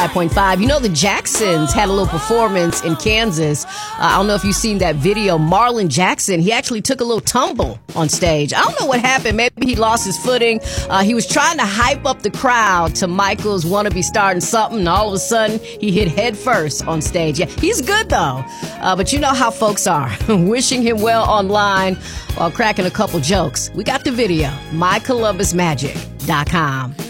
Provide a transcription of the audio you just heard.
5.5. You know, the Jacksons had a little performance in Kansas. I don't know if you've seen that video. Marlon Jackson, he actually took a little tumble on stage. I don't know what happened. Maybe he lost his footing. He was trying to hype up the crowd to Michael's Wanna Be Starting Something, and all of a sudden, he hit head first on stage. Yeah, he's good, though. But you know how folks are. Wishing him well online while cracking a couple jokes. We got the video. MyColumbusMagic.com.